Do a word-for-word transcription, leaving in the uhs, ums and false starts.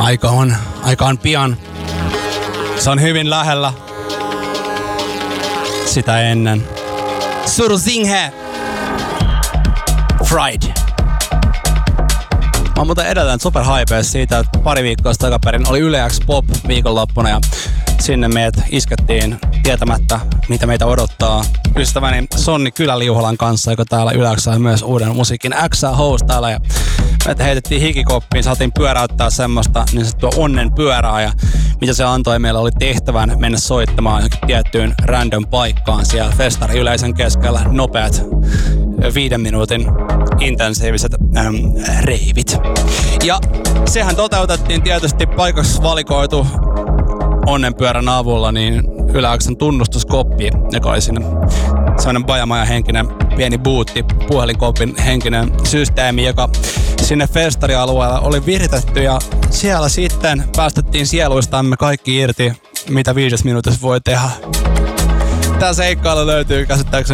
Aika on, aika on pian. Se on hyvin lähellä. Sitä ennen. Sursinghe! Fried. Mä oon muuten edelleen super hypees siitä, että pari viikkoa takaperin oli Yle X Pop viikonloppuna ja sinne meidät iskettiin tietämättä, mitä meitä odottaa. Ystäväni Sonni Kyläliuholan kanssa, joka täällä Yle X sai myös uuden musiikin X-hostailla. Ja meitä heitettiin hikikoppiin, saatiin pyöräyttää semmoista niin sanottua onnen pyörää. Ja mitä se antoi meille oli tehtävän mennä soittamaan johonkin tiettyyn random paikkaan siellä festari yleisön keskellä. Nopeat viiden minuutin intensiiviset äm, reivit. Ja sehän toteutettiin tietysti paikaksi valikoitu onnenpyörän avulla niin Yle X:n tunnustuskoppi, joka oli sinne sellainen bajamaja henkinen pieni bootti, puhelinkopin henkinen systeemi, joka sinne festarialueella oli viritetty ja siellä sitten päästettiin sieluistamme kaikki irti, mitä viides minuutissa voi tehdä. Tää seikkailu löytyy käsittääkseni